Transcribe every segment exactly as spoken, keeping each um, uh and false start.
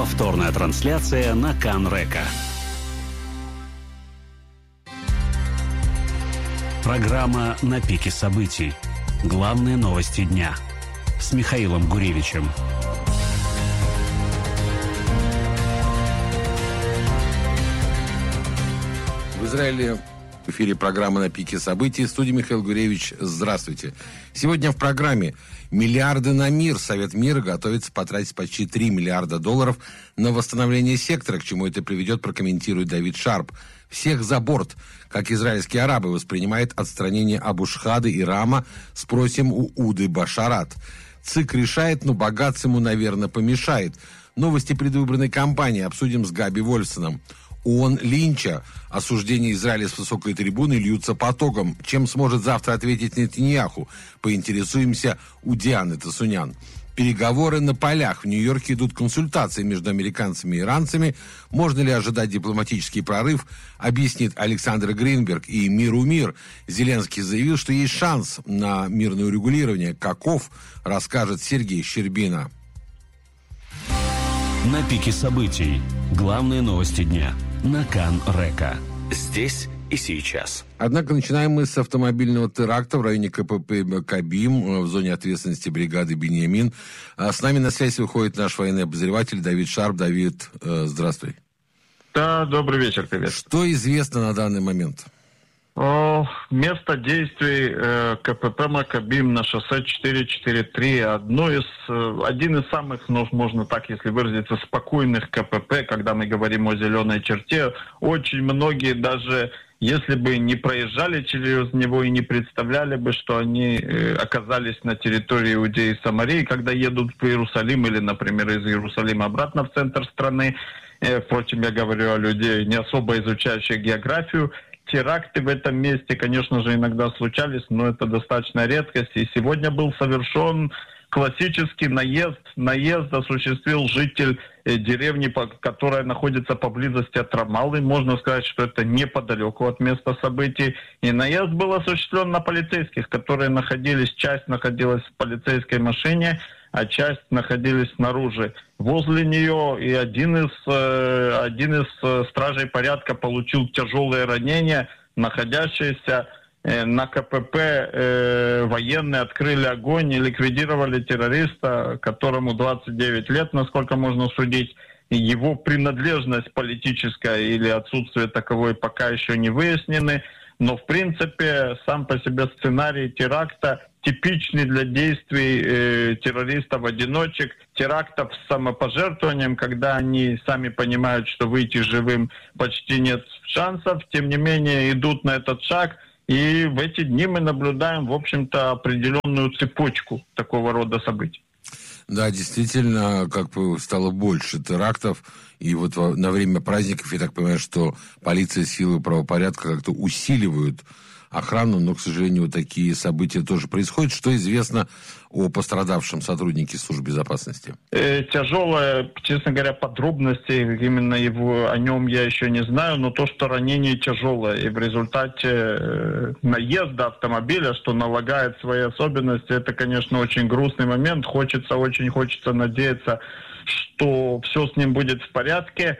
Повторная трансляция на Кан-Река. Программа «На пике событий». Главные новости дня. С Михаилом Гуревичем. В Израиле в эфире программа «На пике событий». В студии Михаил Гуревич. Здравствуйте. Сегодня в программе «Миллиарды на мир». Совет мира готовится потратить почти три миллиарда долларов на восстановление сектора. К чему это приведет, прокомментирует Давид Шарп. Всех за борт. Как израильские арабы воспринимают отстранение Абу-Шхады и Рама, спросим у Уды Башарат. ЦИК решает, но богатство ему, наверное, помешает. Новости предвыборной кампании обсудим с Габи Вольфсоном. ООН линча. Осуждения Израиля с высокой трибуны льются потоком. Чем сможет завтра ответить Нетаньяху? Поинтересуемся у Дианы Тасунян. Переговоры на полях. В Нью-Йорке идут консультации между американцами и иранцами. Можно ли ожидать дипломатический прорыв, объяснит Александр Гринберг. И миру мир. Зеленский заявил, что есть шанс на мирное урегулирование. Каков, расскажет Сергей Щербина. На пике событий. Главные новости дня на Кан-Река. Здесь и сейчас. Однако начинаем мы с автомобильного теракта в районе КПП «Кабим» в зоне ответственности бригады «Биньямин». С нами на связь выходит наш военный обозреватель Давид Шарп. Давид, здравствуй. Да, добрый вечер, привет. Что известно на данный момент? О, место действий э, КПП «Макабим» на шоссе четыреста четырьдесят три. Одно из, э, один из самых, ну, можно так, если выразиться, спокойных КПП, когда мы говорим о зеленой черте. Очень многие даже, если бы не проезжали через него и не представляли бы, что они э, оказались на территории Иудеи и Самарии, когда едут в Иерусалим или, например, из Иерусалима обратно в центр страны. Э, впрочем, я говорю о людей, не особо изучающих географию. Теракты в этом месте, конечно же, иногда случались, но это достаточно редкость. И сегодня был совершен классический наезд. Наезд осуществил житель э, деревни, которая находится поблизости от Рамаллы. Можно сказать, что это неподалеку от места событий. И наезд был осуществлен на полицейских, которые находились, часть находилась в полицейской машине, а часть находились снаружи. Возле нее и один из, э, один из э, стражей порядка получил тяжелые ранения. Находящиеся э, на КПП э, военные открыли огонь и ликвидировали террориста, которому двадцать девять лет, насколько можно судить. Его принадлежность политическая или отсутствие таковой пока еще не выяснены. Но, в принципе, сам по себе сценарий теракта типичный для действий э, террористов-одиночек, терактов с самопожертвованием, когда они сами понимают, что выйти живым почти нет шансов, тем не менее идут на этот шаг. И в эти дни мы наблюдаем, в общем-то, определенную цепочку такого рода событий. Да, действительно, как бы стало больше терактов. И вот на время праздников, я так понимаю, что полиция, силы правопорядка как-то усиливают охрану, но, к сожалению, вот такие события тоже происходят. Что известно о пострадавшем сотруднике службы безопасности? Э, тяжелое, честно говоря, подробностей именно его, о нем я еще не знаю, но то, что ранение тяжелое, и в результате э, наезда автомобиля, что налагает свои особенности, это, конечно, очень грустный момент. Хочется, очень хочется надеяться, что все с ним будет в порядке.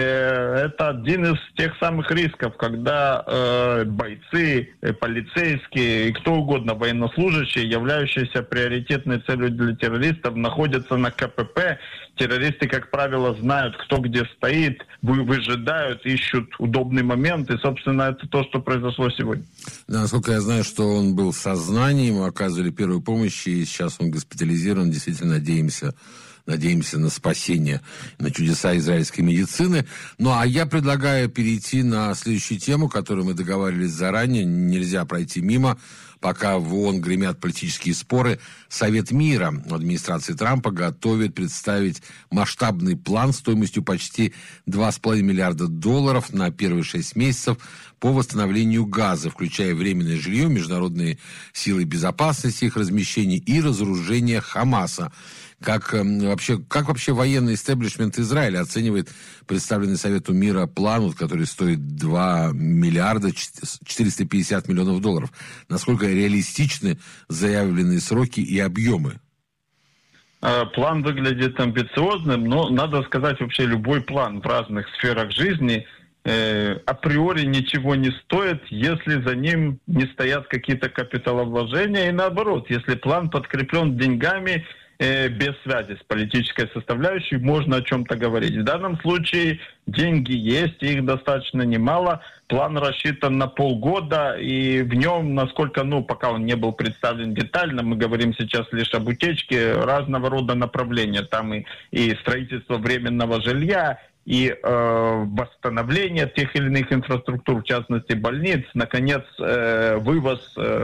Это один из тех самых рисков, когда э, бойцы, э, полицейские и кто угодно, военнослужащие, являющиеся приоритетной целью для террористов, находятся на КПП. Террористы, как правило, знают, кто где стоит, вы, выжидают, ищут удобный момент. И, собственно, это то, что произошло сегодня. Да, насколько я знаю, что он был в сознании, ему оказывали первую помощь, и сейчас он госпитализирован. Действительно, надеемся... Надеемся на спасение, на чудеса израильской медицины. Ну, а я предлагаю перейти на следующую тему, которую мы договаривались заранее. Нельзя пройти мимо. Пока в ООН гремят политические споры, Совет мира администрации Трампа готовит представить масштабный план стоимостью почти два с половиной миллиарда долларов на первые шесть месяцев по восстановлению Газа, включая временное жилье, международные силы безопасности, их размещение и разоружение Хамаса. Как, э, вообще, как вообще военный истеблишмент Израиля оценивает представленный Совету мира план, который стоит два миллиарда четыреста пятьдесят миллионов долларов? Насколько реалистичны заявленные сроки и объемы? План выглядит амбициозным, но, надо сказать, вообще любой план в разных сферах жизни э, априори ничего не стоит, если за ним не стоят какие-то капиталовложения, и наоборот, если план подкреплен деньгами, э, без связи с политической составляющей, можно о чем-то говорить. В данном случае деньги есть, их достаточно немало. План рассчитан на полгода, и в нем, насколько, ну, пока он не был представлен детально, мы говорим сейчас лишь об утечке, разного рода направления. Там и, и строительство временного жилья, и э, восстановление тех или иных инфраструктур, в частности больниц, наконец, э, вывоз,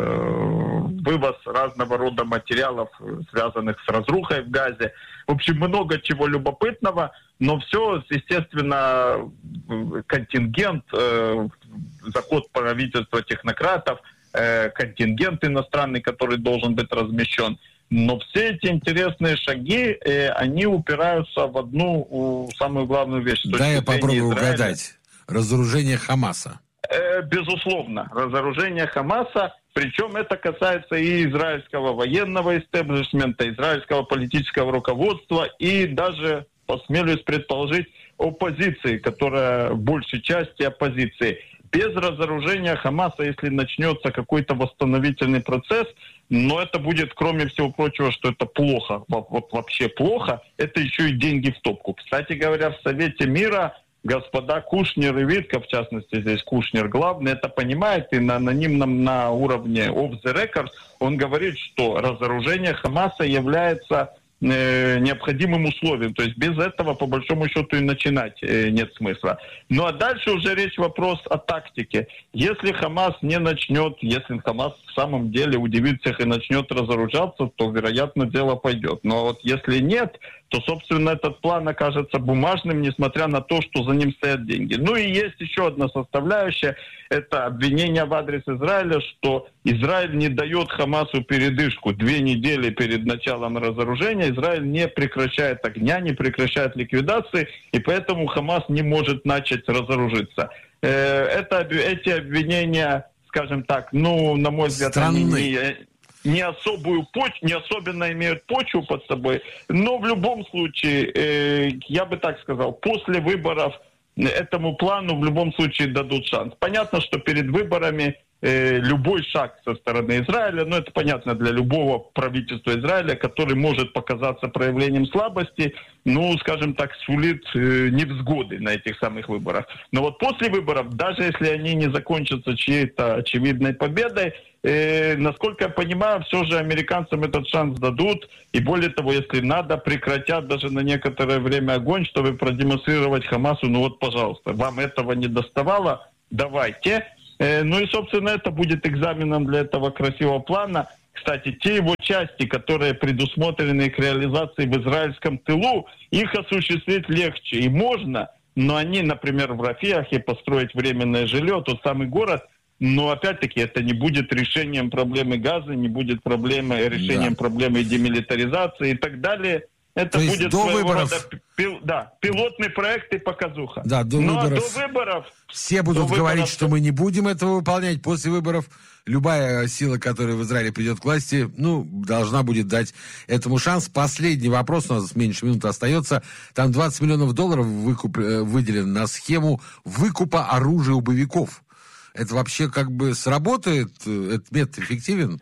э, вывоз разного рода материалов, связанных с разрухой в Газе. В общем, много чего любопытного, но все, естественно, контингент, э, заход правительства технократов, э, контингент иностранный, который должен быть размещен. Но все эти интересные шаги, э, они упираются в одну э, самую главную вещь. Да, я попробую Израиля. угадать. Разоружение Хамаса. Э, безусловно, разоружение Хамаса. Причем это касается и израильского военного истеблишмента, израильского политического руководства, и даже, посмелюсь предположить, оппозиции, которая в большей части оппозиции. Без разоружения Хамаса, если начнется какой-то восстановительный процесс, но это будет, кроме всего прочего, что это плохо, вот вообще плохо, это еще и деньги в топку. Кстати говоря, в Совете мира господа Кушнер и Витков, в частности, здесь Кушнер главный, это понимает, и на анонимном на уровне off the record он говорит, что разоружение Хамаса является э, необходимым условием. То есть без этого, по большому счету, и начинать э, нет смысла. Ну а дальше уже речь вопрос о тактике. Если Хамас не начнет, если Хамас в самом деле удивит всех и начнет разоружаться, то, вероятно, дело пойдет. Но вот если нет, то, собственно, этот план окажется бумажным, несмотря на то, что за ним стоят деньги. Ну и есть еще одна составляющая, это обвинение в адрес Израиля, что Израиль не дает Хамасу передышку. Две недели перед началом разоружения Израиль не прекращает огня, не прекращает ликвидации, и поэтому Хамас не может начать разоружиться. Это, эти обвинения, скажем так, ну, на мой взгляд, они не... не особую почву, не особенно имеют почву под собой, но в любом случае, э, я бы так сказал, после выборов этому плану в любом случае дадут шанс. Понятно, что перед выборами э, любой шаг со стороны Израиля, ну это понятно для любого правительства Израиля, который может показаться проявлением слабости, ну, скажем так, сулит э, невзгоды на этих самых выборах. Но вот после выборов, даже если они не закончатся чьей-то очевидной победой, э, насколько я понимаю, все же американцам этот шанс дадут. И более того, если надо, прекратят даже на некоторое время огонь, чтобы продемонстрировать Хамасу, ну вот, пожалуйста, вам этого не доставало, давайте. Э, ну и, собственно, это будет экзаменом для этого красивого плана. Кстати, те его части, которые предусмотрены к реализации в израильском тылу, их осуществить легче и можно, но они, например, в Рафиахе построить временное жилье, тот самый город, но опять-таки это не будет решением проблемы Газа, не будет проблемы, решением да. проблемы демилитаризации и так далее. Это То будет своего выборов... рода пил, да, пилотный проект и показуха. Да, до Но выборов... до выборов... Все будут говорить, выборов... что мы не будем этого выполнять. После выборов любая сила, которая в Израиле придет к власти, ну, должна будет дать этому шанс. Последний вопрос, у нас меньше минуты остается. Там двадцать миллионов долларов выкуп... выделено на схему выкупа оружия у боевиков. Это вообще как бы сработает? Этот метод эффективен?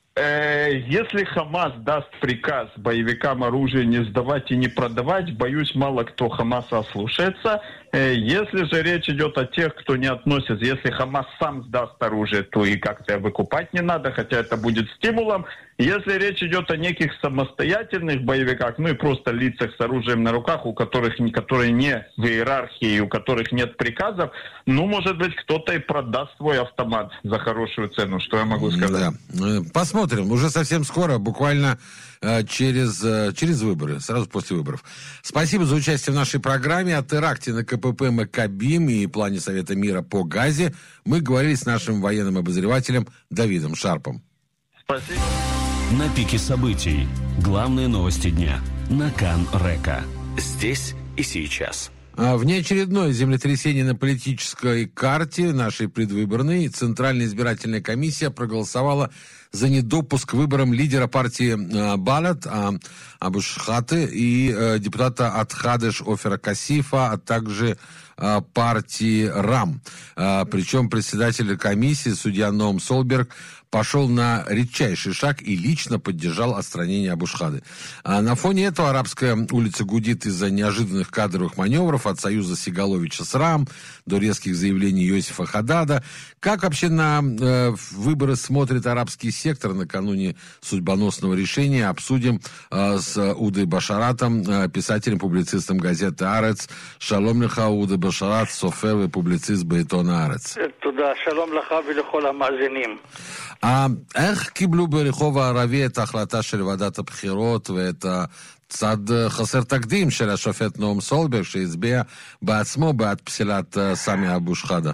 Если Хамас даст приказ боевикам оружие не сдавать и не продавать, боюсь, мало кто Хамаса ослушается. Если же речь идет о тех, кто не относится, если Хамас сам сдаст оружие, то и как-то выкупать не надо, хотя это будет стимулом. Если речь идет о неких самостоятельных боевиках, ну и просто лицах с оружием на руках, у которых, которые не в иерархии, у которых нет приказов, ну, может быть, кто-то и продаст свой автомат за хорошую цену, что я могу сказать. Да. Посмотрим, уже совсем скоро, буквально э, через, э, через выборы, сразу после выборов. Спасибо за участие в нашей программе. О теракте на КПП Маккабим и плане Совета мира по Газе мы говорили с нашим военным обозревателем Давидом Шарпом. Спасибо. На пике событий. Главные новости дня. На Кан-Река. Здесь и сейчас. Внеочередное землетрясение на политической карте нашей предвыборной Центральная избирательная комиссия проголосовала за недопуск к выборам лидера партии Балат Абу Шхаты и депутата от Хадеш Офера Касифа, а также партии РАМ. Причем председатель комиссии, судья Ноам Солберг, пошел на редчайший шаг и лично поддержал отстранение Абу Шхады. А на фоне этого арабская улица гудит из-за неожиданных кадровых маневров от союза Сигаловича с РАМ до резких заявлений Йосифа Хадада. Как вообще на э, выборы смотрит арабский сектор накануне судьбоносного решения? Обсудим э, с Удой Башаратом, э, писателем-публицистом газеты «Арец». Шалом леха, Уда Башарат, софер и публицист בעיתון «Арец». תודה, שלום לך ולכל המאזינים. איך קיבלו ברחוב הערבי את ההחלטה של ועדת הבחירות ואת הצד חסר תקדים של השופט נועם סולברג שהצביע בעצמו בעד פסילת סמי אבו שחאדה?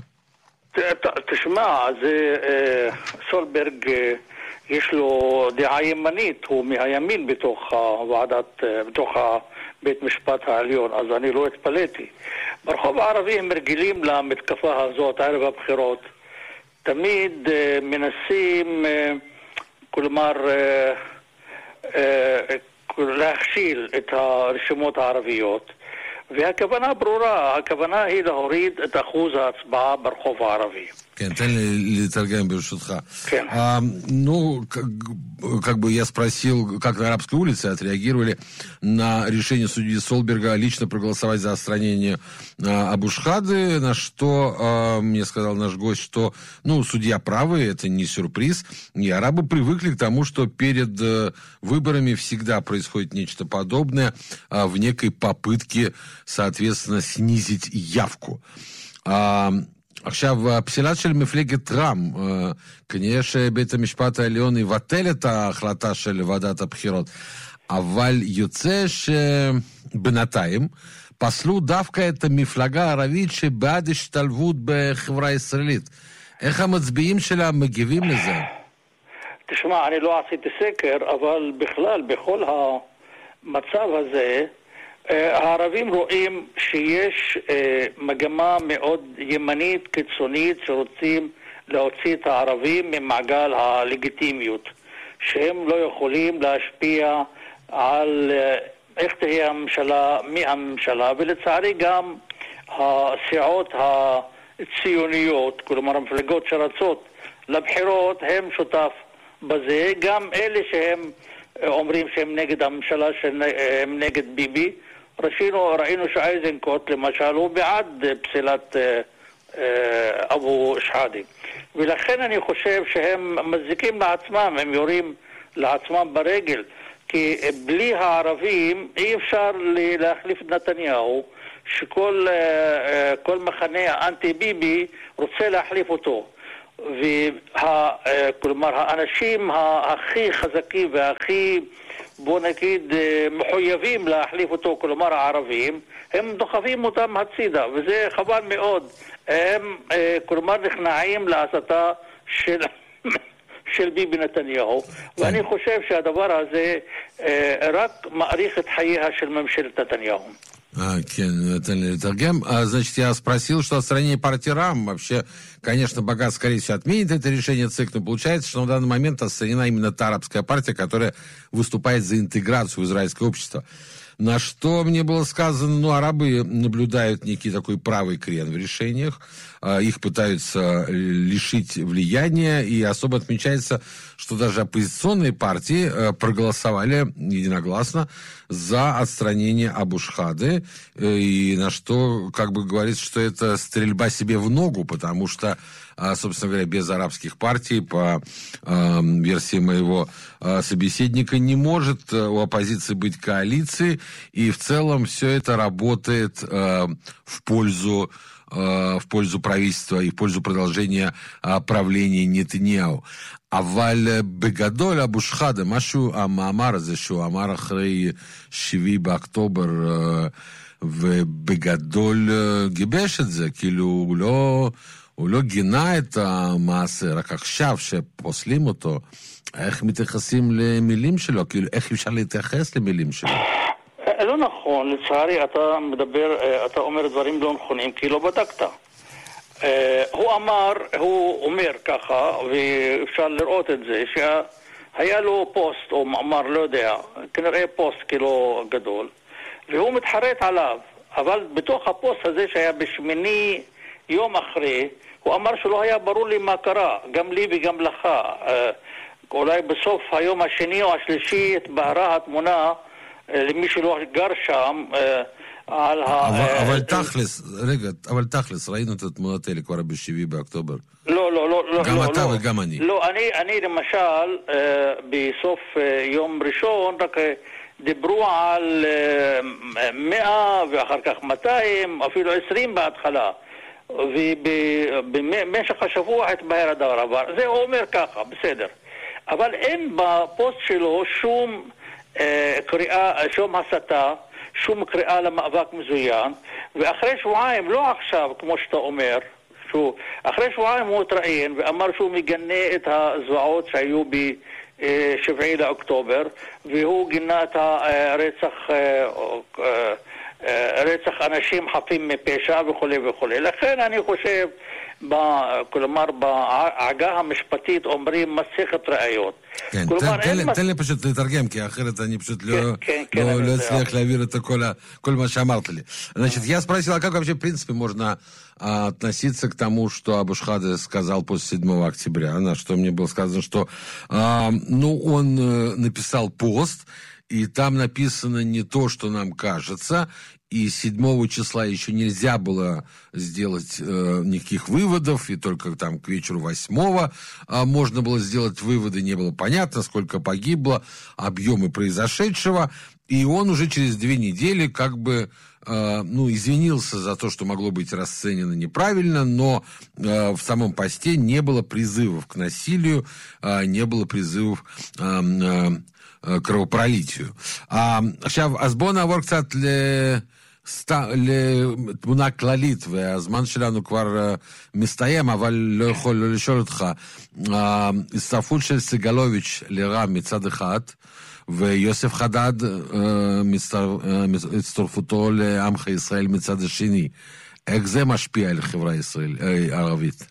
תשמע, זה סולברג יש לו דעה ימנית, הוא מהימין בתוך הוועדת, בתוך בית משפט העליון, אז אני לא התפלאתי. ברחוב הערבי הם רגילים למתקפה הזאת ערב הבחירות. תמיד uh, מנסים, uh, כלומר, uh, uh, להכשיל את הרשימות הערביות, והכוונה ברורה, הכוונה היא להוריד את אחוז ההצבעה ברחוב הערבי. כן, תן לי לתרגם ברשותך. כן. А, ну, как, как бы я спросил, как на Арабской улице отреагировали на решение судьи Солберга лично проголосовать за отстранение а, Абу Шхады, на что а, мне сказал наш гость, что, ну, судья правый, это не сюрприз, и арабы привыкли к тому, что перед а, выборами всегда происходит нечто подобное а, в некой попытке, соответственно, снизить явку. А, עכשיו, הפסילה של מפלגת רם, כנראה שבית המשפט העליון יבטל את ההחלטה של ועדת הבחירות, אבל יוצא שבינתיים פסלו דווקא את המפלגה הערבית שבעד השתלבות בחברה הישראלית. איך המצביעים שלה מגיבים לזה? תשמע, אני לא עשיתי סקר, אבל בכלל, בכל המצב הזה, הערבים רואים שיש מגמה מאוד ימנית, קיצונית, שרוצים להוציא את הערבים ממעגל הלגיטימיות, שהם לא יכולים להשפיע על איך תהיה הממשלה, מי הממשלה, ולצערי גם הסיעות הציוניות, כלומר המפלגות שרצות לבחירות, הם שותף בזה, גם אלה שהם אומרים שהם נגד הממשלה, שהם נגד ביבי. ראינו, ראינו שאייזנקוט למשל הוא בעד פסילת אה, אה, אבו שחאדה, ולכן אני חושב שהם מזיקים לעצמם, הם יורים לעצמם ברגל, כי בלי הערבים אי אפשר להחליף את נתניהו, שכל אה, כל מחנה האנטי ביבי רוצה להחליף אותו, וה, אה, כלומר האנשים הכי חזקים והכי, בוא נגיד, מחויבים להחליף אותו, כלומר הערבים, הם דוחפים אותם הצידה, וזה חבל מאוד. הם, כלומר, נכנעים להסתה של, של ביבי נתניהו, ואני חושב שהדבר הזה רק מאריך את חייה של ממשלת נתניהו. А, это Тергем. А, значит, я спросил, что отстранение партии РАМ вообще, конечно, Багат, скорее всего, отменит это решение ЦИК, но получается, что на данный момент отстранена именно та арабская партия, которая выступает за интеграцию в израильское общество. На что мне было сказано, ну, арабы наблюдают некий такой правый крен в решениях, их пытаются лишить влияния, и особо отмечается, что даже оппозиционные партии проголосовали единогласно за отстранение Абу Шхады, и на что, как бы, говорится, что это стрельба себе в ногу, потому что, собственно говоря, без арабских партий, по э, версии моего э, собеседника, не может у оппозиции быть коалиции, и в целом все это работает э, в пользу в пользу правительства и в пользу продолжения правления Нетаньяху. אבל בגדול אבו שחאדה, משהו, המאמר הזה שהוא אמר אחרי שביעי באוקטובר, ובגדול גיבש את זה, כאילו הוא לא, הוא לא גינה את המעשה, רק עכשיו שפוסלים אותו, איך מתייחסים למילים שלו, כאילו איך אפשר להתייחס למילים שלו? לא נכון, לצערי אתה מדבר, אתה אומר דברים לא נכונים, כי לא בדקת. הוא אמר, הוא אומר ככה, ואפשר לראות את זה, שהיה לו פוסט, או מאמר, לא יודע, כנראה פוסט כאילו גדול, והוא מתחרט עליו, אבל בתוך הפוסט הזה שהיה בשמיני יום אחרי, הוא אמר שלא היה ברור לי מה קרה, גם לי וגם לך. אולי בסוף היום השני או השלישי התבהרה התמונה למי שלא גר שם, על ה... אבל תכלס, רגע, אבל תכלס, ראינו את התמונות האלה כבר בשביעי באוקטובר. לא, לא, לא, לא. גם אתה וגם אני. לא, אני, אני למשל, בסוף יום ראשון, רק דיברו על מאה ואחר כך מאתיים, אפילו עשרים בהתחלה. ובמשך השבוע התבהר הדבר הבא. זה הוא אומר ככה, בסדר. אבל אין בפוסט שלו שום קריאה, שום הסתה, שום קריאה למאבק מזוין, ואחרי שבועיים, לא עכשיו, כמו שאתה אומר, שהוא, אחרי שבועיים הוא התראיין ואמר שהוא מגנה את הזוועות שהיו בשבעי לאוקטובר, והוא גינה את הרצח, רצח אנשים חפים מפשע וכו' וכו'. לכן אני חושב, ב, כלומר, בעגה המשפטית אומרים מסכת ראיות. כן, תן לי פשוט לתרגם, כי אחרת אני פשוט לא אצליח להעביר את כל מה שאמרת לי. Значит, я спросил, а как вообще, в принципе, можно относиться к тому, что Абу Шхаде сказал после седьмого октября, на что мне было сказано, что ну, он написал пост, и там написано не то, что нам кажется, и седьмого числа еще нельзя было сделать э, никаких выводов, и только там к вечеру восьмого э, можно было сделать выводы, не было понятно, сколько погибло, объемы произошедшего, и он уже через две недели как бы э, ну, извинился за то, что могло быть расценено неправильно, но э, в самом посте не было призывов к насилию, э, не было призывов э, э, кровопролитию. עכשיו, אז בוא נעבור קצת לתמונה כללית, והזמן שלנו כבר מסתיים, אבל לא יכול לא לשאול אותך. ההצטרפות של סגלוביץ' לרע"מ מצד אחד, ויוסף חדד הצטרפותו לעמך ישראל מצד השני. איך זה משפיע על החברה הערבית?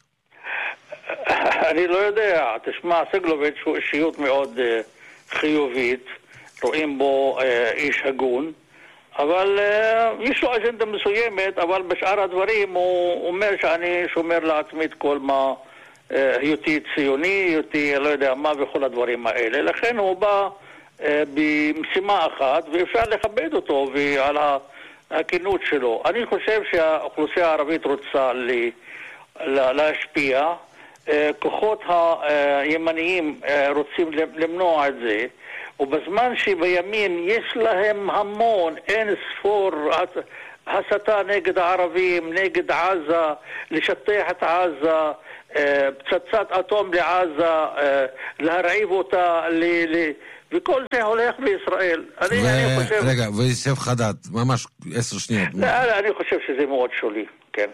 אני לא יודע. תשמע, סגלוביץ' הוא אישיות מאוד חיובית, רואים בו אה, איש הגון, אבל אה, יש לו אג'נדה מסוימת, אבל בשאר הדברים הוא אומר שאני שומר לעצמי את כל מה, אה, היותי ציוני, היותי לא יודע מה וכל הדברים האלה. לכן הוא בא אה, במשימה אחת, ואפשר לכבד אותו ועל הכנות שלו. אני חושב שהאוכלוסייה הערבית רוצה לי, לה, להשפיע, כוחות הימניים רוצים למנוע את זה, ובזמן שבימין יש להם המון, אין ספור הסתה נגד הערבים, נגד עזה, לשטח את עזה, פצצת אטום לעזה, להרעיב אותה, וכל זה הולך בישראל. אני חושב... רגע, ויוסף חדד, ממש עשר שניות. אני חושב שזה מאוד שולי. כן,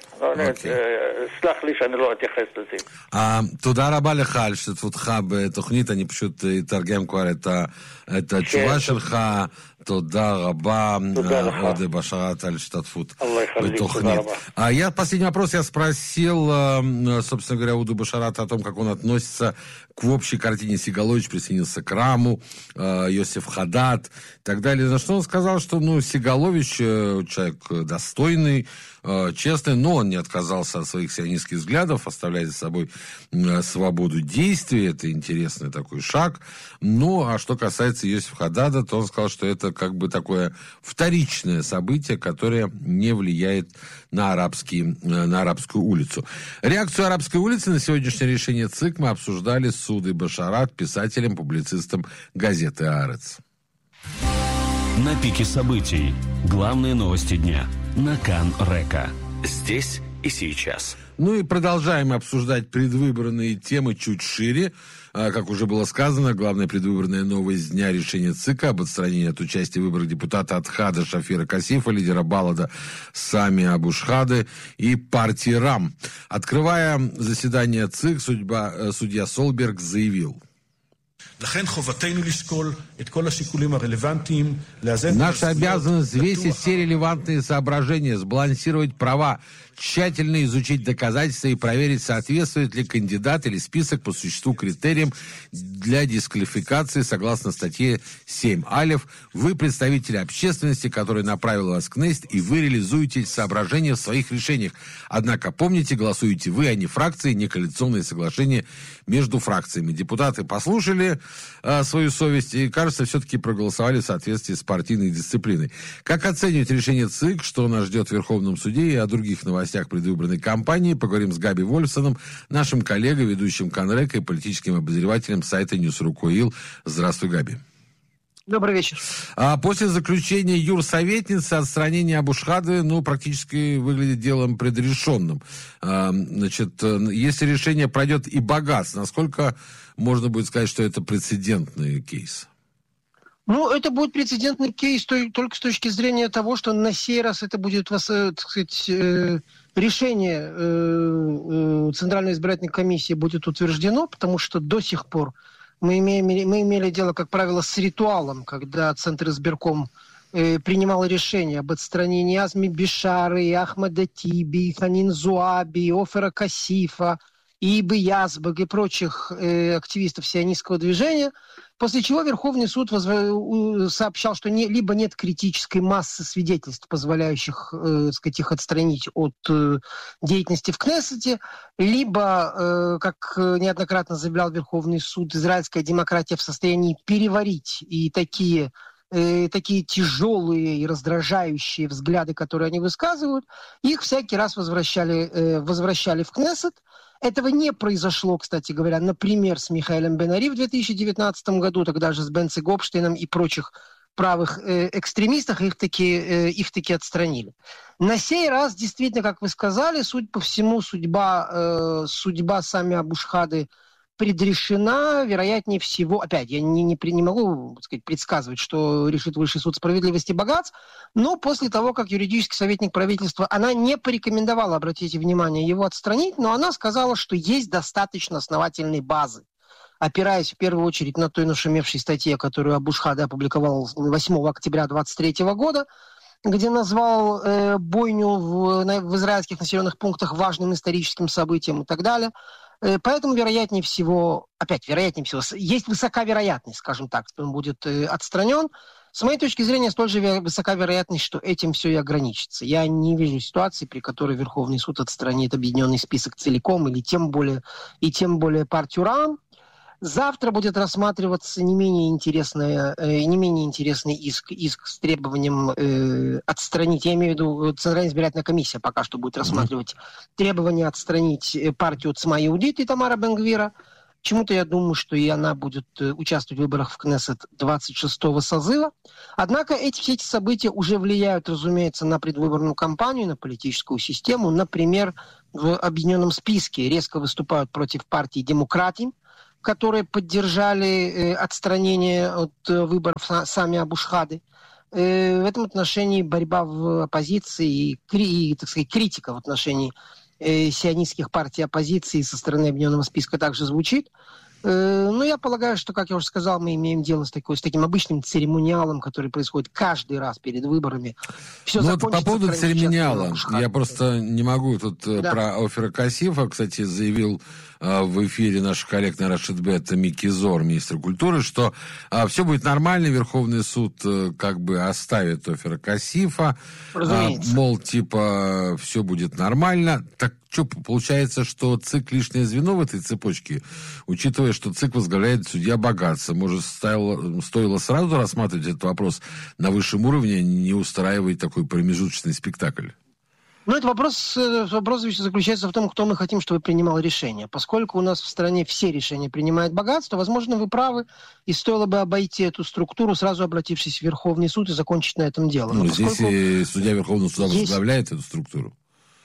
סלח לי שאני לא אתייחס לזה. תודה רבה לך על השתתפותך בתוכנית, אני פשוט אתרגם כבר את התשובה שלך. תודה רבה. תודה לך. Оде Башарат, על השתתפות בתוכנית. Я последний вопрос, я спросил, собственно говоря, Оду Башарата о том, как он относится к общей картине. Сигалович присоединился к РАМу, Йосеф Хадад и так далее. За что он сказал, что ну, Сигалович человек достойный, честный, но он не отказался от своих сионистских взглядов, оставляя за собой свободу действий. Это интересный такой шаг. Ну, а что касается Йосефа Хадада, то он сказал, что это как бы такое вторичное событие, которое не влияет на, арабские, на арабскую улицу. Реакцию арабской улицы на сегодняшнее решение ЦИК мы обсуждали с Удой Башарат, писателем, публицистом газеты «Аарец». На пике событий. Главные новости дня. На Кан-Река. Здесь и сейчас. Ну и продолжаем обсуждать предвыборные темы чуть шире. Как уже было сказано, главная предвыборная новость дня — решение ЦИКа об отстранении от участия в выборах депутата Атхада Шафира Касифа, лидера Балада Сами Абу Шхады и партии РАМ. Открывая заседание ЦИК, судьба, судья Солберг заявил: Наша обязанность взвесить все релевантные соображения, сбалансировать права, тщательно изучить доказательства и проверить, соответствует ли кандидат или список по существу критериям для дисквалификации согласно статье семь алиф. Вы представители общественности, которая направила вас к Кнессет, и вы реализуете эти соображения в своих решениях. Однако помните, голосуете вы, а не фракции, не коалиционные соглашения между фракциями. Депутаты послушали э, свою совесть и, кажется, все-таки проголосовали в соответствии с партийной дисциплиной. Как оценивать решение ЦИК, что нас ждет в Верховном суде, и о других новостях предвыборной кампании поговорим с Габи Вольфсоном, нашим коллегой, ведущим Конрека и политическим обозревателем сайта Ньюс.ру.ил. Здравствуй, Габи. Добрый вечер. А после заключения юрсоветницы отстранение Абушхады, ну, практически выглядит делом предрешенным. А, значит, если решение пройдет и Багац, насколько можно будет сказать, что это прецедентный кейс? Ну, это будет прецедентный кейс только с точки зрения того, что на сей раз это будет, так сказать, решение Центральной избирательной комиссии будет утверждено, потому что до сих пор мы, имеем, мы имели дело, как правило, с ритуалом, когда Центр избирком принимал решение об отстранении Азми Бишары, Ахмеда Тиби, Ханин Зуаби, Офера Касифа, Ибы Язбек и прочих активистов сионистского движения, после чего Верховный суд возв... сообщал, что не... либо нет критической массы свидетельств, позволяющих э, сказать, их отстранить от э, деятельности в Кнессете, либо, э, как неоднократно заявлял Верховный суд, израильская демократия в состоянии переварить и такие, э, такие тяжелые и раздражающие взгляды, которые они высказывают, их всякий раз возвращали, э, возвращали в Кнессет. Этого не произошло, кстати говоря, например, с Михаэлем Бен-Ари в две тысячи девятнадцатом году, тогда же с Бенци Гопштейном и прочих правых э, экстремистах, их таки, э, их таки отстранили. На сей раз, действительно, как вы сказали, судя по всему, судьба, э, судьба Сами Абушхады предрешена, вероятнее всего, опять, я не, не, не могу, так сказать, предсказывать, что решит Высший суд справедливости Багац, но после того, как юридический советник правительства, она не порекомендовала, обратите внимание, его отстранить, но она сказала, что есть достаточно основательной базы, опираясь в первую очередь на той нашумевшей статье, которую Абушхада опубликовал восьмого октября двадцать третьего года, где назвал э, бойню в, на, в израильских населенных пунктах важным историческим событием и так далее. Поэтому, вероятнее всего, опять, вероятнее всего, есть высока вероятность, скажем так, что он будет э, отстранен. С моей точки зрения, столь же высока вероятность, что этим все и ограничится. Я не вижу ситуации, при которой Верховный суд отстранит объединенный список целиком, или тем более, и тем более партию РААМ. Завтра будет рассматриваться не менее интересный, э, не менее интересный иск, иск с требованием э, отстранить, я имею в виду, Центральная избирательная комиссия пока что будет рассматривать требование отстранить партию Цма Иудит и Тамара Бен-Гвира. Почему-то я думаю, что и она будет участвовать в выборах в Кнессет двадцать шестого созыва. Однако эти, все эти события уже влияют, разумеется, на предвыборную кампанию, на политическую систему. Например, в объединенном списке резко выступают против партии «Демократии», которые поддержали э, отстранение от э, выборов Сами Абушхады. Э, в этом отношении борьба в оппозиции и, и так сказать, критика в отношении э, сионистских партий оппозиции со стороны объединенного списка также звучит. Э, но я полагаю, что, как я уже сказал, мы имеем дело с, такой, с таким обычным церемониалом, который происходит каждый раз перед выборами. Все ну, по поводу церемониала, я просто не могу тут да. про Офера Касифа, кстати, заявил в эфире наших коллег на Рашидбет Микки Зор, министр культуры, что а, все будет нормально, Верховный суд а, как бы оставит Офера Касифа, а, мол, типа, все будет нормально. Так что, получается, что ЦИК лишнее звено в этой цепочке, учитывая, что ЦИК возглавляет судья Багац. Может, стоило, стоило сразу рассматривать этот вопрос на высшем уровне, не устраивать такой промежуточный спектакль? Ну, это вопрос, вопрос заключается в том, кто мы хотим, чтобы принимал решение. Поскольку у нас в стране все решения принимает Багац, то, возможно, вы правы, и стоило бы обойти эту структуру, сразу обратившись в Верховный суд и закончить на этом дело. Ну, здесь и судья Верховного суда есть... возглавляет эту структуру.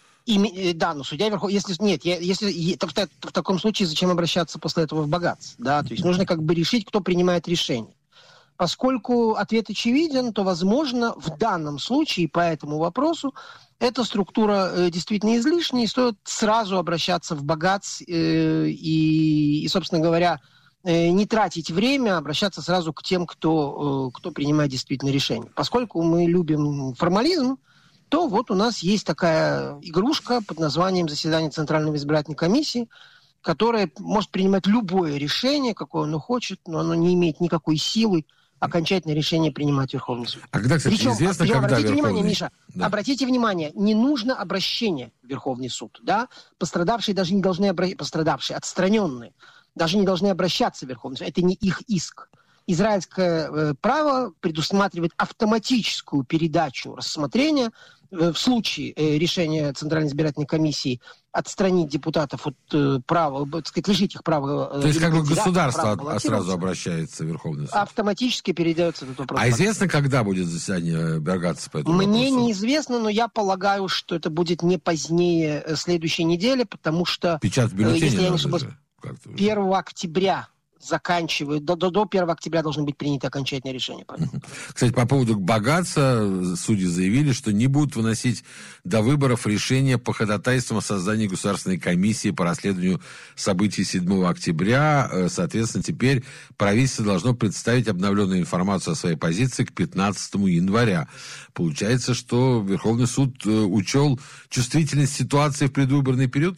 И, да, но судья Верховного... Если, нет, если, в, в таком случае зачем обращаться после этого в Багац? Да? То есть нужно как бы решить, кто принимает решение. Поскольку ответ очевиден, то, возможно, в данном случае по этому вопросу эта структура э, действительно излишняя, и стоит сразу обращаться в Багац э, и, и, собственно говоря, не тратить время, обращаться сразу к тем, кто, кто принимает действительно решение. Поскольку мы любим формализм, то вот у нас есть такая игрушка под названием заседание Центральной избирательной комиссии, которая может принимать любое решение, какое оно хочет, но оно не имеет никакой силы окончательное решение принимать Верховный суд. А когда, кстати, Причем, известно, причем, когда обратите Верховный... внимание, Миша, да. обратите внимание, не нужно обращение в Верховный суд, да? Пострадавшие даже не должны обращаться, пострадавшие, отстраненные, даже не должны обращаться в Верховный суд. Это не их иск. Израильское э, право предусматривает автоматическую передачу рассмотрения э, в случае э, решения Центральной избирательной комиссии отстранить депутатов от э, права, так сказать, лишить их права... Э, То есть как бы государство права сразу обращается в Верховный суд? Автоматически передается этот вопрос. А известно, когда будет заседание Бергатца по этому Мне вопросу? неизвестно, но я полагаю, что это будет не позднее следующей недели, потому что... Печать в бюллетене, если я не надо ошибаюсь, же как-то уже. первого октября заканчивают, до, до, до первого октября должны быть приняты окончательные решения. Кстати, по поводу Багатца, судьи заявили, что не будут выносить до выборов решения по ходатайствам о создании государственной комиссии по расследованию событий седьмого октября. Соответственно, теперь правительство должно представить обновленную информацию о своей позиции к пятнадцатому января. Получается, что Верховный суд учел чувствительность ситуации в предвыборный период?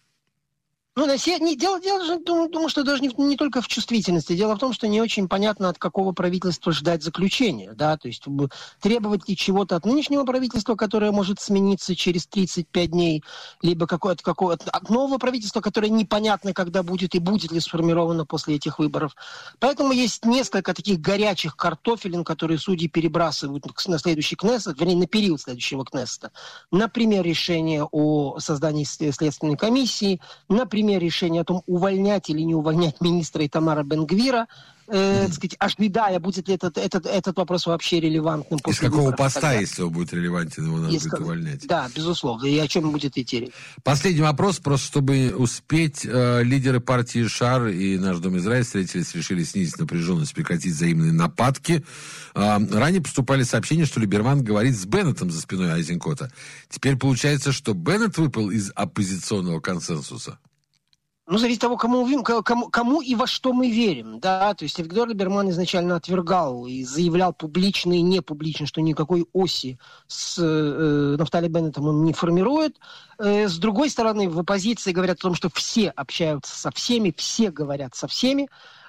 Ну, на се... не, дело, дело же, думаю, думаю, что даже не, не только в чувствительности. Дело в том, что не очень понятно, от какого правительства ждать заключения. Да? То есть требовать ли чего-то от нынешнего правительства, которое может смениться через тридцать пять дней, либо какое-то, какое-то от нового правительства, которое непонятно, когда будет и будет ли сформировано после этих выборов. Поэтому есть несколько таких горячих картофелин, которые судьи перебрасывают на следующий Кнессет, вернее, на период следующего Кнессета. Например, решение о создании следственной комиссии, например, решение о том, увольнять или не увольнять министра Итамара Бен-Гвира, э, так сказать, ожидая, будет ли этот, этот, этот вопрос вообще релевантным после Из какого выборов, поста, тогда... если он будет релевантен, его надо Из... будет увольнять? Да, безусловно. И о чем будет идти речь? Последний вопрос, просто чтобы успеть. Э, лидеры партии ШАР и Наш Дом Израиль встретились, решили снизить напряженность, прекратить взаимные нападки. Э, ранее поступали сообщения, что Либерман говорит с Беннетом за спиной Айзенкота. Теперь получается, что Беннет выпал из оппозиционного консенсуса. Ну, зависит от того, кому, кому, кому и во что мы верим, да, то есть Виктор Либерман изначально отвергал и заявлял публично и не публично, что никакой оси с э, Нафтали Беннетом он не формирует. Э, с другой стороны, в оппозиции говорят о том, что все общаются со всеми, все говорят со всеми.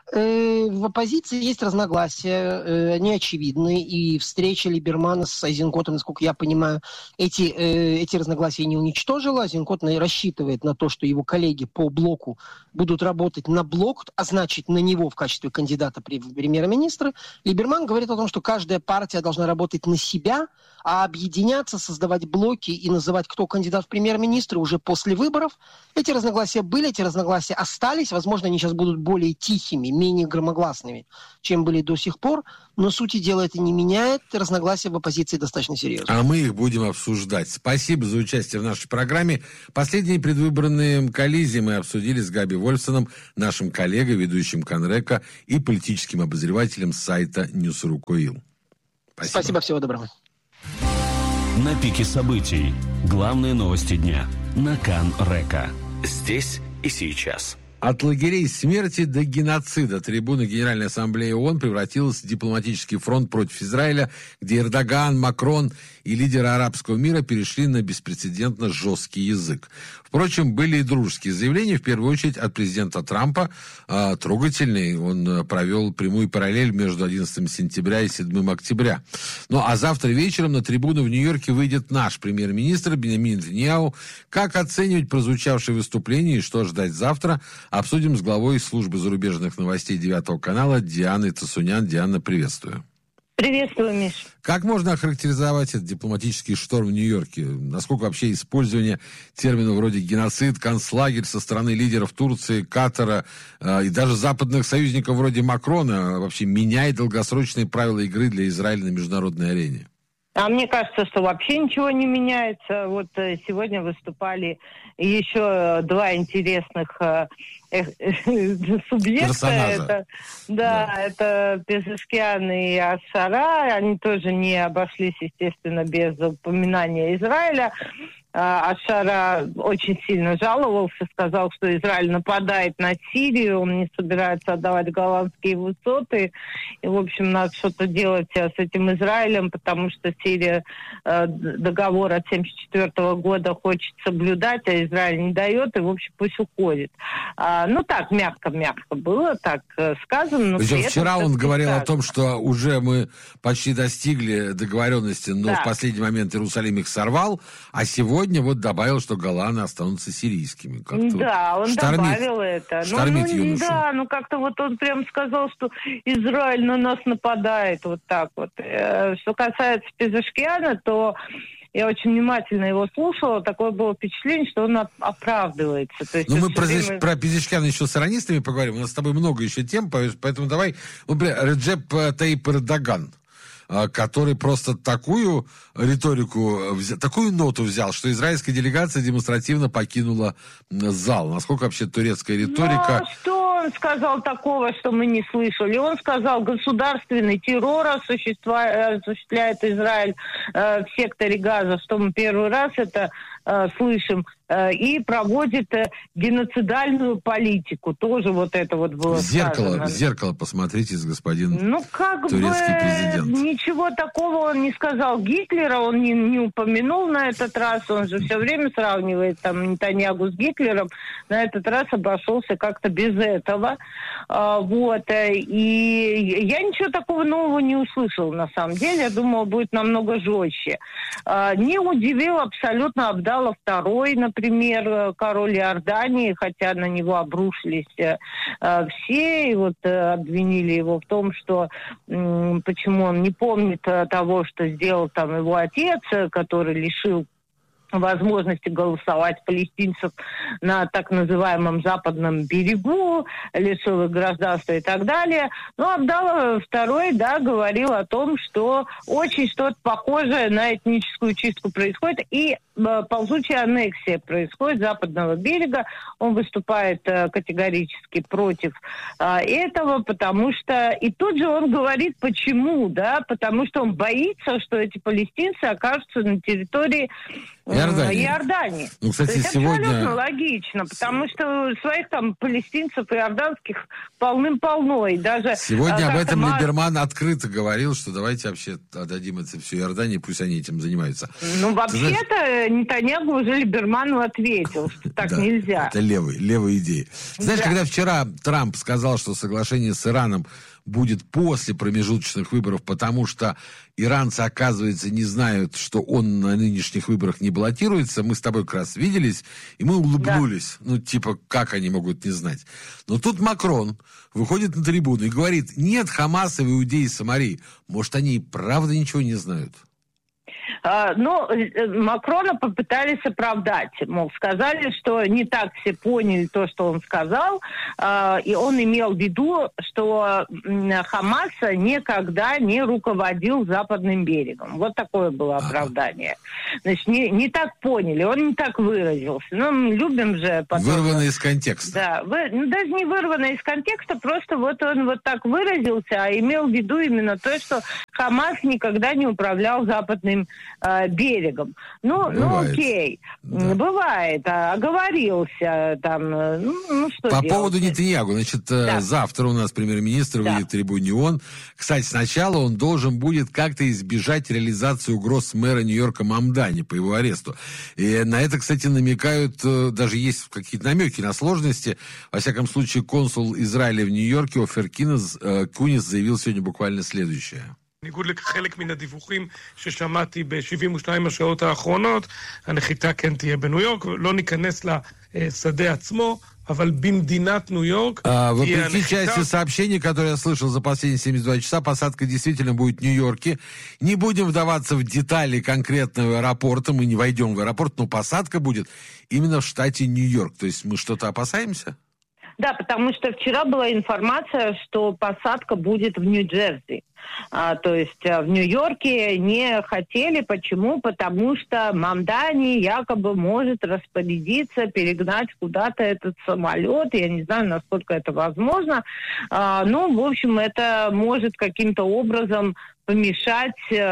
В оппозиции есть разногласия, они очевидны, и встреча Либермана с Айзенкотом, насколько я понимаю, эти, эти разногласия не уничтожила. Айзенкот рассчитывает на то, что его коллеги по блоку будут работать на блок, а значит на него в качестве кандидата премьер-министра. Либерман говорит о том, что каждая партия должна работать на себя, а объединяться, создавать блоки и называть, кто кандидат в премьер-министры уже после выборов. Эти разногласия были, эти разногласия остались. Возможно, они сейчас будут более тихими, менее громогласными, чем были до сих пор. Но сути дела это не меняет. Разногласия в оппозиции достаточно серьезные. А мы их будем обсуждать. Спасибо за участие в нашей программе. Последние предвыборные коллизии мы обсудили с Габи Вольфсоном, нашим коллегой, ведущим Канрека и политическим обозревателем сайта Ньюс.ру.ил. Спасибо. Спасибо, всего доброго. На пике событий. Главные новости дня. На Канрека. Здесь и сейчас. От лагерей смерти до геноцида трибуна Генеральной Ассамблеи ООН превратилась в дипломатический фронт против Израиля, где Эрдоган, Макрон и лидеры арабского мира перешли на беспрецедентно жесткий язык. Впрочем, были и дружеские заявления, в первую очередь от президента Трампа, э, трогательный. Он провел прямую параллель между одиннадцатым сентября и седьмым октября. Ну а завтра вечером на трибуну в Нью-Йорке выйдет наш премьер-министр Биньямин Нетаньяху. Как оценивать прозвучавшее выступление и что ждать завтра, обсудим с главой службы зарубежных новостей девятого канала Дианой Цасунян. Диана, приветствую. Приветствую, Миш. Как можно охарактеризовать этот дипломатический шторм в Нью-Йорке? Насколько вообще использование терминов вроде геноцид, концлагерь со стороны лидеров Турции, Катара э, и даже западных союзников вроде Макрона вообще меняет долгосрочные правила игры для Израиля на международной арене? А мне кажется, что вообще ничего не меняется. Вот э, сегодня выступали еще два интересных э, э, э, субъекта. Это, да, да, это Пезешкиан и Аш-Шара. Они тоже не обошлись, естественно, без упоминания Израиля. Ашара очень сильно жаловался, сказал, что Израиль нападает на Сирию, он не собирается отдавать голландские высоты. И, в общем, надо что-то делать с этим Израилем, потому что Сирия договор от семьдесят четвёртого года хочет соблюдать, а Израиль не дает, и, в общем, пусть уходит. Ну, так, мягко-мягко было, так сказано. Причем вчера он говорил сказано. о том, что уже мы почти достигли договоренности, но да. в последний момент Иерусалим их сорвал, а сегодня вот добавил, что голланы останутся сирийскими. Как-то да, он штормит, добавил это. Штормит ну, ну, да, ну как-то вот он прям сказал, что Израиль на нас нападает, вот так вот. Что касается Пезешкиана, то я очень внимательно его слушала. Такое было впечатление, что он оправдывается. То есть ну, мы про, время... про Пезешкиана еще с иранистами поговорим. У нас с тобой много еще тем, поэтому давай... Например, Реджеп Таyyip Эрдоган, который просто такую риторику, такую ноту взял, что израильская делегация демонстративно покинула зал. Насколько вообще турецкая риторика... Ну, что он сказал такого, что мы не слышали? Он сказал, государственный террор осуществляет Израиль э, в секторе Газа, что мы первый раз это э, слышим, э, и проводит э, геноцидальную политику. Тоже вот это вот было в зеркало, сказано. В зеркало посмотрите, господин ну, как турецкий бы президент. Ничего такого он не сказал. Гитлера он не, не упомянул на этот раз. Он же все время сравнивает там Нетаньягу с Гитлером. На этот раз обошелся как-то без этого. А, вот. И я ничего такого нового не услышала, на самом деле. Я думала, будет намного жестче. А, не удивил абсолютно Абдалла второй, например, король Иордании, хотя на него обрушились а, все, и вот а, обвинили его в том, что м, почему он не помнит а, того, что сделал там его отец, который лишил возможности голосовать палестинцев на так называемом западном берегу, лишил их гражданства и так далее. Но Абдалла второй, да, говорил о том, что очень что-то похожее на этническую чистку происходит, и э, ползучая аннексия происходит западного берега. Он выступает э, категорически против э, этого, потому что... И тут же он говорит, почему, да, потому что он боится, что эти палестинцы окажутся на территории Иордании. Иордании. Ну, кстати, То есть сегодня... абсолютно логично, потому что своих там палестинцев иорданских полным-полно. И даже, сегодня а, об этом Мар... Либерман открыто говорил, что давайте вообще отдадим это все Иордании, пусть они этим занимаются. Ну, вообще-то знаешь... Нетаньягу уже Либерману ответил, что так да, нельзя. Это левый, левая идея. Знаешь, да. когда вчера Трамп сказал, что соглашение с Ираном будет после промежуточных выборов, потому что иранцы, оказывается, не знают, что он на нынешних выборах не баллотируется. Мы с тобой как раз виделись, и мы улыбнулись. Да. Ну, типа, как они могут не знать? Но тут Макрон выходит на трибуну и говорит, нет Хамаса в Иудее и Самарии. Может, они и правда ничего не знают? Ну, Макрона попытались оправдать. Мол, сказали, что не так все поняли то, что он сказал, и он имел в виду, что Хамас никогда не руководил Западным берегом. Вот такое было оправдание. Значит, не, не так поняли, он не так выразился. Ну, мы любим же... Потом... Вырвано из контекста. Да, вы... ну, даже не вырвано из контекста, просто вот он вот так выразился, а имел в виду именно то, что Хамас никогда не управлял Западным э, берегом. Ну, ну окей, да. Бывает, а, оговорился там, ну, ну что По делать? поводу Нетаньягу, значит, да. завтра у нас премьер-министр да. выйдет в трибуне ООН. Кстати, сначала он должен будет как-то избежать реализации угроз мэра Нью-Йорка Мамдани по его аресту. И на это, кстати, намекают, даже есть какие-то намеки на сложности. Во всяком случае, консул Израиля в Нью-Йорке Офер Кинес, Кунис заявил сегодня буквально следующее. בניגוד לחלק מן הדיווחים ששמעתי ב-שבעים ושתיים השעות האחרונות, הנחיתה כן תהיה בניו יורק, לא ניכנס לשדה עצמו, אבל במדינת ניו יורק... Вопреки части сообщений, которые я слышал за последние семьдесят два часа, посадка действительно будет в Нью-Йорке. Не будем вдаваться в детали конкретного аэропорта, мы не войдем в аэропорт, но посадка будет именно в штате Нью-Йорк. То есть мы что-то опасаемся? Да, потому что вчера была информация, что посадка будет в Нью-Джерси. А, то есть а, в Нью-Йорке не хотели. Почему? Потому что Мамдани якобы может распорядиться, перегнать куда-то этот самолет. Я не знаю, насколько это возможно. А, ну, в общем, это может каким-то образом помешать.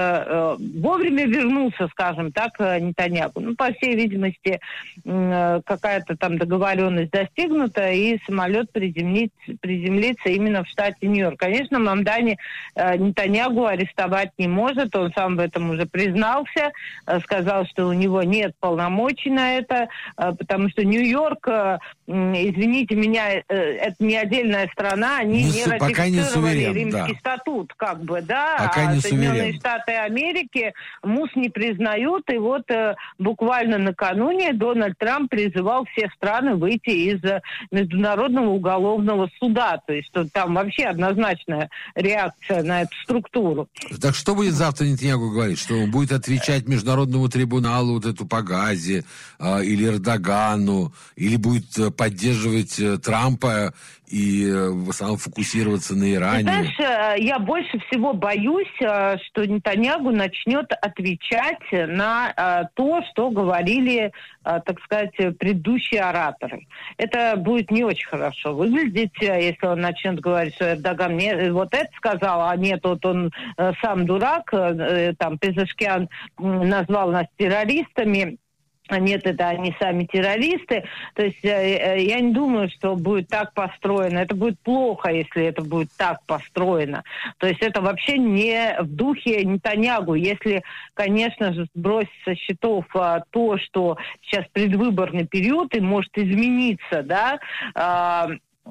Вовремя вернулся, скажем так, Нетаньяху. Ну, по всей видимости, какая-то там договоренность достигнута, и самолет приземлится, приземлится именно в штате Нью-Йорк. Конечно, Мамдани Нетаньяху арестовать не может, он сам в этом уже признался, сказал, что у него нет полномочий на это, потому что Нью-Йорк, извините меня, это не отдельная страна, они не, не ратифицировали не Римский да. статут, как бы, да, пока а не Соединенные суверен. Штаты Америки МУС не признают, и вот э, буквально накануне Дональд Трамп призывал все страны выйти из Международного уголовного суда, то есть что там вообще однозначная реакция на эту структуру. Так что будет завтра Нетаньяху говорить? Что он будет отвечать Международному трибуналу вот эту по Газе э, или Эрдогану, или будет поддерживать э, Трампа и э, в основном фокусироваться на Иране? Ты знаешь, я больше всего боюсь, что Нетаньяху начнет отвечать на то, что говорили, так сказать, предыдущие ораторы. Это будет не очень хорошо выглядеть, если он начнет говорить, что Эрдоган мне вот это сказал, а нет, вот он сам дурак, там Пезешкиан назвал нас террористами. Нет, это они сами террористы. То есть я не думаю, что будет так построено. Это будет плохо, если это будет так построено. То есть это вообще не в духе Нетаньяху. Если, конечно же, сбросить со счетов а, то, что сейчас предвыборный период и может измениться, да, а,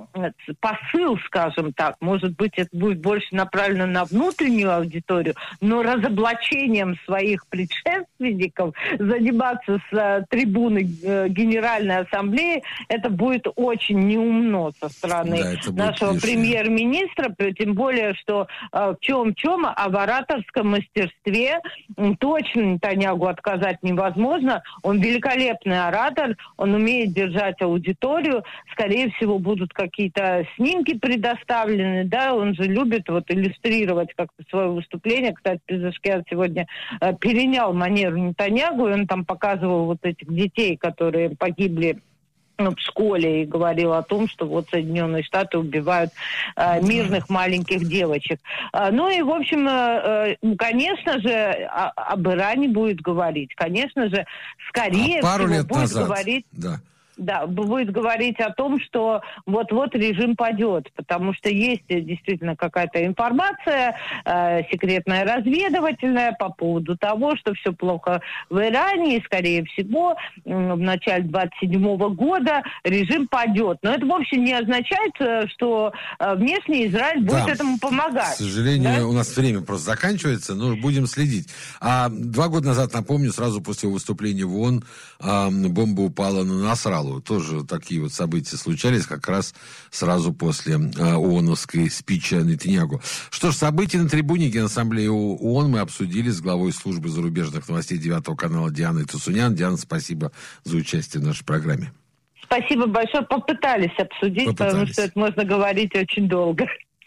посыл, скажем так, может быть, это будет больше направлено на внутреннюю аудиторию, но разоблачением своих предшественников заниматься с а, трибуны э, Генеральной Ассамблеи, это будет очень неумно со стороны да, нашего лишнее. Премьер-министра, тем более, что э, в чем-чем, а в ораторском мастерстве э, точно Нетаньяху отказать невозможно. Он великолепный оратор, он умеет держать аудиторию, скорее всего, будут какие-то снимки предоставлены, да, он же любит вот иллюстрировать как-то свое выступление. Кстати, Пезешкиан сегодня э, перенял манеру Нетаньяху, и он там показывал вот этих детей, которые погибли в школе, и говорил о том, что вот Соединенные Штаты убивают э, мирных маленьких девочек. А, ну и, в общем, э, э, конечно же, о, об Иране будет говорить. Конечно же, скорее а пару всего, лет будет назад, говорить... Да. Да, будет говорить о том, что вот-вот режим падет, потому что есть действительно какая-то информация э, секретная, разведывательная по поводу того, что все плохо в Иране, и, скорее всего, э, в начале двадцать седьмого года режим падет. Но это вовсе не означает, что э, внешний Израиль будет да. этому помогать. К сожалению, да? у нас время просто заканчивается, но будем следить. А два года назад, напомню, сразу после выступления в ООН э, бомба упала на Насраллу. Тоже такие вот события случались как раз сразу после э, ООНовской спичи Нетаньяху. Что ж, события на трибуне Генассамблеи ООН мы обсудили с главой службы зарубежных новостей девятого канала Дианой Тусунян. Диана, спасибо за участие в нашей программе. Спасибо большое. Попытались обсудить, Попытались. Потому что это можно говорить очень долго.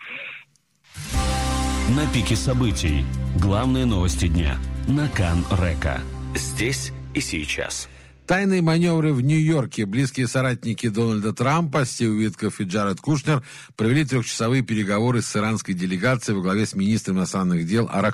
На пике событий. Главные новости дня. На Кан-Река. Здесь и сейчас. Тайные маневры в Нью-Йорке. Близкие соратники Дональда Трампа, Стив Уиткоф и Джаред Кушнер провели трехчасовые переговоры с иранской делегацией во главе с министром иностранных дел Арак